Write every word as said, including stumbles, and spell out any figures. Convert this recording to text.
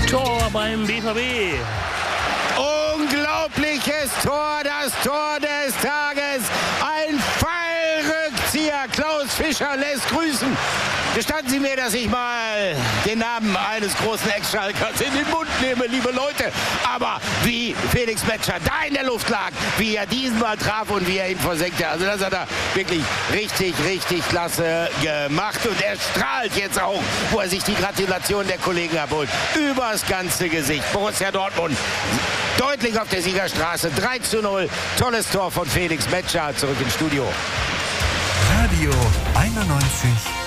Tor beim B V B. Unglaubliches Tor, das Tor des Tages. Ein Fallrückzieher. Klaus Fischer lässt grüßen. Gestatten Sie mir, dass ich mal den Namen eines großen Ex-Schalkers in den Mund nehme, liebe Leute. Aber wie Felix Metscher da in der Luft lag, wie er diesen Ball traf und wie er ihn versenkte. Also das hat er wirklich richtig, richtig klasse gemacht. Und er strahlt jetzt auch, wo er sich die Gratulation der Kollegen abholt. Übers ganze Gesicht. Borussia Dortmund deutlich auf der Siegerstraße. drei zu null. Tolles Tor von Felix Metscher. Zurück ins Studio. Radio einundneunzig